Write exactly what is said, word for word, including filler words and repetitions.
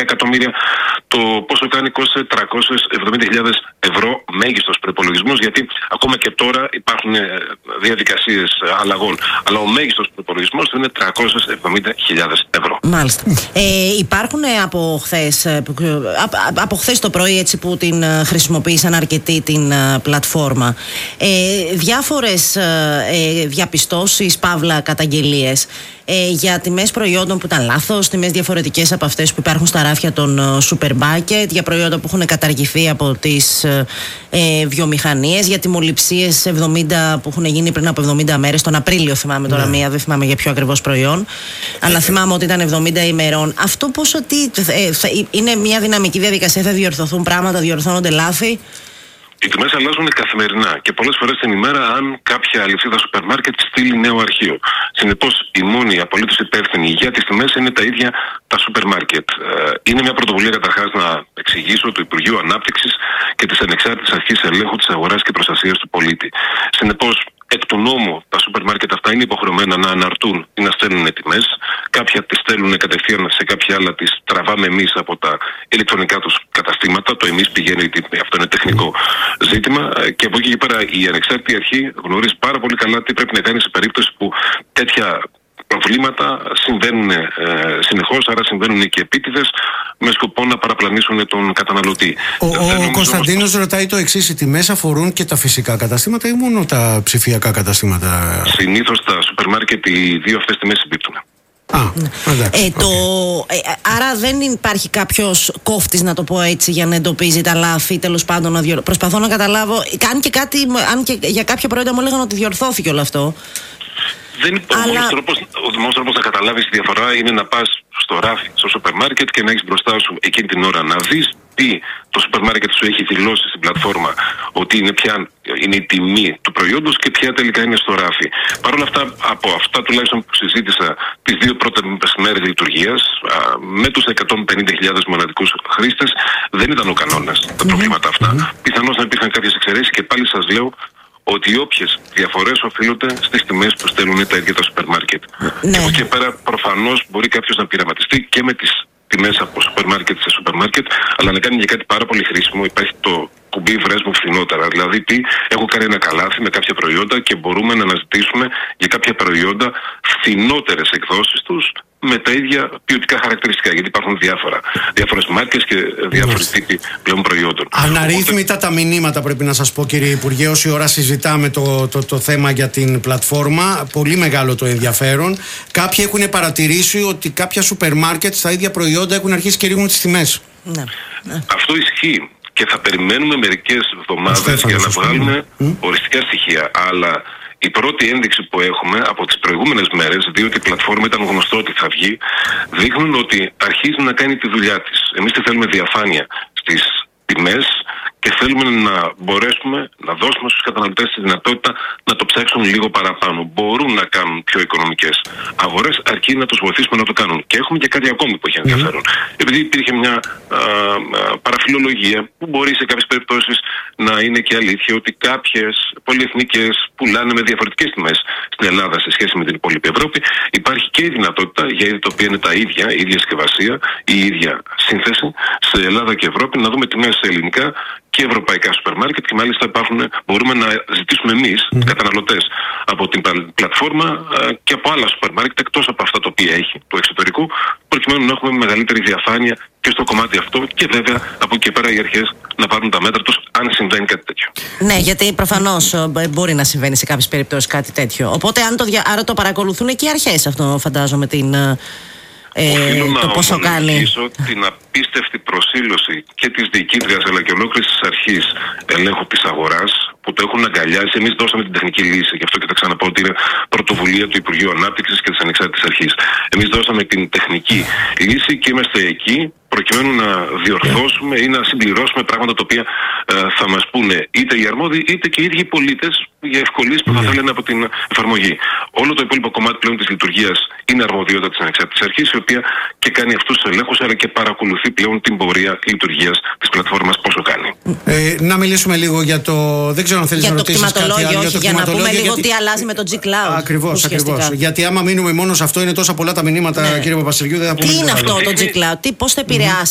εκατομμύρια. Το πόσο κάνει κόστησε τριακόσιες εβδομήντα χιλιάδες ευρώ μέγιστος προϋπολογισμός, γιατί ακόμα και τώρα υπάρχουν διαδικασίες αλλαγών. Αλλά ο μέγιστος προϋπολογισμός είναι τριακόσιες εβδομήντα χιλιάδες ευρώ. Μάλιστα. Ε, υπάρχουν από χθες, από χθες το πρωί, έτσι που την χρησιμοποίησαν αρκετοί την πλατφόρμα, ε, διάφορες ε, διαπιστώσεις, παύλα καταγγελίες ε, για τιμές προϊόντων που ήταν λάθος, τιμές διαφορετικές από αυτές που υπάρχουν στα ράφια των σούπερ μάρκετ, για προϊόντα που έχουν καταργηθεί από τις ε, βιομηχανίες, για τιμοληψίες εβδομήντα που έχουν γίνει πριν από εβδομήντα μέρες, τον Απρίλιο θυμάμαι τώρα, ναι. μία, δεν θυμάμαι για ποιο ακριβώς προϊόν, αλλά θυμάμαι ότι ήταν εβδομήντα ημερών. Αυτό πόσο τι, ε, θα, είναι μια δυναμική διαδικασία, θα διορθωθούν πράγματα, διορθώνονται λάθη? Οι τιμές αλλάζουν καθημερινά και πολλές φορές την ημέρα, αν κάποια αλυσίδα σούπερ μάρκετ στείλει νέο αρχείο. Συνεπώς, η μόνη απολύτως υπεύθυνη για τις τιμές είναι τα ίδια τα σούπερ μάρκετ. Είναι μια πρωτοβουλία, καταρχάς, να εξηγήσω, του Υπουργείου Ανάπτυξης και της Ανεξάρτητης Αρχής Ελέγχου της Αγοράς και Προστασίας του Πολίτη. Συνεπώς, εκ του νόμου, τα σούπερ μάρκετ αυτά είναι υποχρεωμένα να αναρτούν ή να στέλνουν τιμές. Κάποια τις στέλνουν κατευθείαν, σε κάποια άλλα τις τραβάμε εμείς από τα ηλεκτρονικά τους καταστήματα. Το εμείς πηγαίνει, αυτό είναι τεχνικό ζήτημα. Και από εκεί και πέρα η ανεξάρτητη αρχή γνωρίζει πάρα πολύ καλά τι πρέπει να κάνει σε περίπτωση που τέτοια προβλήματα συμβαίνουν ε, συνεχώς, άρα συμβαίνουν και επίτηδες, με σκοπό να παραπλανήσουν τον καταναλωτή. Ο, ο, ο Κωνσταντίνος όμως... ρωτάει το εξής: οι τιμές αφορούν και τα φυσικά καταστήματα ή μόνο τα ψηφιακά καταστήματα? Συνήθως τα σούπερ μάρκετ οι δύο αυτές τιμές συμπίπτουν. Α, εντάξει, ε, το, okay. ε, άρα δεν υπάρχει κάποιος κόφτης, να το πω έτσι, για να εντοπίζει τα λάθη, τέλος πάντων να διορ... Προσπαθώ να καταλάβω, αν και, κάτι, αν και για κάποια προϊόντα μου έλεγαν ότι διορθώθηκε όλο αυτό. Δεν είναι Αλλά... ο μόνος τρόπος, ο μόνος τρόπος να καταλάβεις τη διαφορά είναι να πας στο ράφι, στο σούπερ μάρκετ και να έχεις μπροστά σου εκείνη την ώρα να δεις τι το σούπερ μάρκετ σου έχει δηλώσει στην πλατφόρμα ότι είναι ποια είναι η τιμή του προϊόντος και ποια τελικά είναι στο ράφι. Παρ' όλα αυτά, από αυτά τουλάχιστον που συζήτησα τις δύο πρώτες μέρες λειτουργίας, με τους εκατόν πενήντα χιλιάδες μοναδικούς χρήστες, δεν ήταν ο κανόνας τα προβλήματα αυτά. Mm-hmm. Πιθανώς να υπήρχαν κάποιες εξαιρέσεις και πάλι σας λέω ότι όποιες διαφορές οφείλονται στις τιμές που στέλνουν τα ίδια τα σούπερ μάρκετ. Ναι. Και από εκεί πέρα προφανώς μπορεί κάποιος να πειραματιστεί και με τις τιμές από σούπερ μάρκετ σε σούπερ μάρκετ, αλλά να κάνει για κάτι πάρα πολύ χρήσιμο. Υπάρχει το κουμπί βρες μου φθηνότερα. Δηλαδή, τι, έχω κάνει ένα καλάθι με κάποια προϊόντα και μπορούμε να αναζητήσουμε για κάποια προϊόντα φθηνότερες εκδόσεις τους με τα ίδια ποιοτικά χαρακτηριστικά. Γιατί υπάρχουν διάφορα, διάφορες μάρκες και διάφοροι τύποι πλέον προϊόντων. Αναρρύθμιτα τα μηνύματα, πρέπει να σας πω, κύριε Υπουργέ, όση ώρα συζητάμε το, το, το θέμα για την πλατφόρμα. Πολύ μεγάλο το ενδιαφέρον. Κάποιοι έχουν παρατηρήσει ότι κάποια σούπερ μάρκετ στα ίδια προϊόντα έχουν αρχίσει και ρίχνουν τις τιμές. Ναι. Ναι. Αυτό ισχύει. Και θα περιμένουμε μερικές εβδομάδες για να βγάλουμε mm. οριστικά στοιχεία. Αλλά η πρώτη ένδειξη που έχουμε από τις προηγούμενες μέρες, διότι η πλατφόρμα ήταν γνωστό ότι θα βγει, δείχνουν ότι αρχίζει να κάνει τη δουλειά της. Εμείς θέλουμε διαφάνεια στις τιμές και θέλουμε να μπορέσουμε να δώσουμε στους καταναλωτές τη δυνατότητα να το ψάξουν λίγο παραπάνω. Μπορούν να κάνουν πιο οικονομικές αγορές, αρκεί να τους βοηθήσουμε να το κάνουν. Και έχουμε και κάτι ακόμη που έχει ενδιαφέρον. Mm. Επειδή υπήρχε μια α, α, παραφιλολογία που μπορεί σε κάποιες περιπτώσεις να είναι και αλήθεια ότι κάποιες πολυεθνικές πουλάνε με διαφορετικές τιμές στην Ελλάδα σε σχέση με την υπόλοιπη Ευρώπη, υπάρχει και η δυνατότητα για είδη τα οποία είναι τα ίδια, η ίδια συσκευασία, η ίδια σύνθεση σε Ελλάδα και Ευρώπη, να δούμε τιμές σε ελληνικά και ευρωπαϊκά σούπερ μάρκετ και μάλιστα υπάρχουν, μπορούμε να ζητήσουμε εμείς, mm. οι καταναλωτές, από την πλατφόρμα και από άλλα σούπερ μάρκετ εκτός από αυτά τα οποία έχει του εξωτερικού, προκειμένου να έχουμε μεγαλύτερη διαφάνεια και στο κομμάτι αυτό και βέβαια από εκεί και πέρα οι αρχές να πάρουν τα μέτρα τους αν συμβαίνει κάτι τέτοιο. Ναι, γιατί προφανώς μπορεί να συμβαίνει σε κάποιες περιπτώσεις κάτι τέτοιο. Οπότε αν το, δια... άρα το παρακολουθούν και οι αρχές αυτό, φαντάζομαι, την... Ε, Οφείλω το να πόσο κάνει. την απίστευτη προσήλωση και της διοικήτριας αλλά και ολόκληρης της αρχής ελέγχου της αγοράς που το έχουν αγκαλιάσει. Εμείς δώσαμε την τεχνική λύση, γι' αυτό και θα ξαναπώ ότι είναι πρωτοβουλία του Υπουργείου Ανάπτυξης και της Ανεξάρτητης Αρχής. Εμείς δώσαμε την τεχνική λύση και είμαστε εκεί προκειμένου να διορθώσουμε ή να συμπληρώσουμε πράγματα τα οποία ε, θα μας πούνε είτε οι αρμόδιοι είτε και οι ίδιοι οι πολίτες για ευκολίες που θα θέλουν από την εφαρμογή. Όλο το υπόλοιπο κομμάτι πλέον της λειτουργίας είναι αρμοδιότητα της Ανεξάρτητης Αρχής, η οποία και κάνει αυτούς τους ελέγχους αλλά και παρακολουθεί πλέον την πορεία λειτουργίας της πλατφόρμας πόσο κάνει. Ε, να μιλήσουμε λίγο για το. Δεν ξέρω αν θέλεις να ρωτήσεις κάτι άλλο. Όχι, για, για να πούμε λίγο γιατί... τι αλλάζει με το G-Cloud. Ακριβώς, ακριβώς. Γιατί άμα μείνουμε μόνο σε αυτό, είναι τόσα πολλά τα μηνύματα, ναι. κύριε Παπαστεριού, δεν θα πούμε. Τι είναι αυτό το G-Cloud, πώς θα επηρεάσει